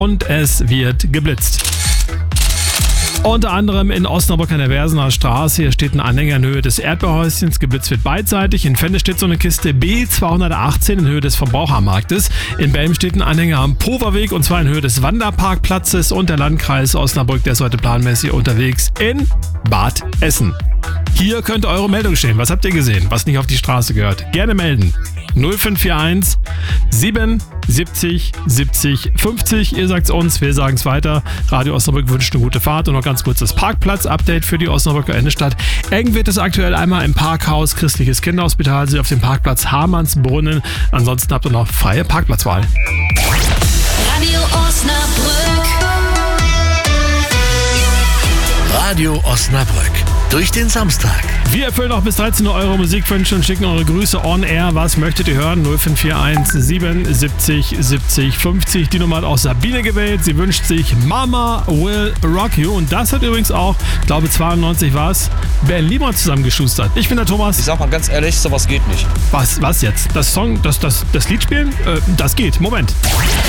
und es wird geblitzt. Unter anderem in Osnabrück an der Versener Straße. Hier steht ein Anhänger in Höhe des Erdbeerhäuschens. Geblitzt wird beidseitig. In Fenne steht so eine Kiste B218 in Höhe des Verbrauchermarktes. In Belm steht ein Anhänger am Poverweg und zwar in Höhe des Wanderparkplatzes. Und der Landkreis Osnabrück, der ist heute planmäßig unterwegs in Bad Essen. Hier könnte eure Meldung stehen. Was habt ihr gesehen, was nicht auf die Straße gehört? Gerne melden. 0541 77 70 50. Ihr sagt's uns, wir sagen's weiter. Radio Osnabrück wünscht eine gute Fahrt und noch ganz kurz das Parkplatz-Update für die Osnabrücker Innenstadt. Eng wird es aktuell einmal im Parkhaus Christliches Kinderhospital, Sie auf dem Parkplatz Hamannsbrunnen. Ansonsten habt ihr noch freie Parkplatzwahl. Radio Osnabrück. Radio Osnabrück. Durch den Samstag. Wir erfüllen noch bis 13 Uhr eure Musikwünsche und schicken eure Grüße on air. Was möchtet ihr hören? 0541 77 70 50. Die Nummer hat auch Sabine gewählt. Sie wünscht sich Mama Will Rock You. Und das hat übrigens auch, ich glaube 92 war es, Ben Lieber zusammengeschustert. Ich bin der Thomas. Ich sag mal ganz ehrlich, sowas geht nicht. Was jetzt? Das Lied spielen? Das geht. Moment.